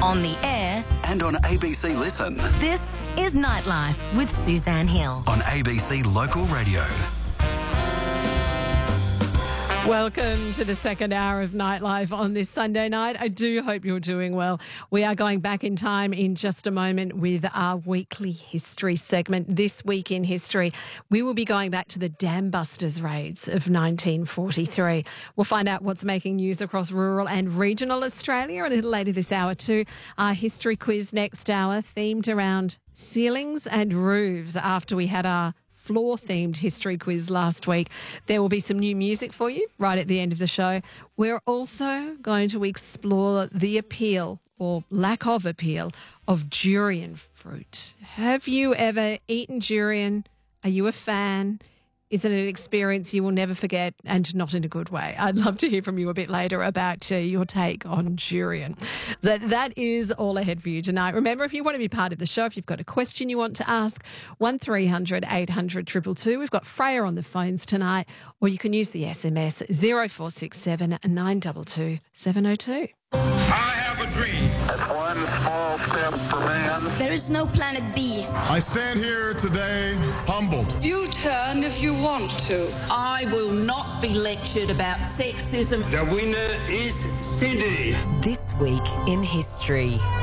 on the air, and on ABC Listen. this is Nightlife with Suzanne Hill. On ABC Local Radio. Welcome to the second hour of Nightlife on this Sunday night. I do hope you're doing well. We are going back in time in just a moment with our weekly history segment. This week in history, we will be going back to the Dam Busters raids of 1943. We'll find out what's making news across rural and regional Australia a little later this hour too. Our history quiz next hour themed around ceilings and roofs after we had our floor-themed history quiz last week. There will be some new music for you right at the end of the show. We're also going to explore the appeal, or lack of appeal, of durian fruit. Have you ever eaten durian? Are you a fan? Is it an experience you will never forget, and not in a good way? I'd love to hear from you a bit later about your take on durian. So that is all ahead for you tonight. Remember, if you want to be part of the show, if you've got a question you want to ask, 1300 800 222. We've got Freya on the phones tonight, or you can use the SMS 0467 922 702. I have a dream. That's one small step for man. There is no planet B. I stand here today humbled. You turn if you want to. I will not be lectured about sexism. The winner is Cindy. This week in history.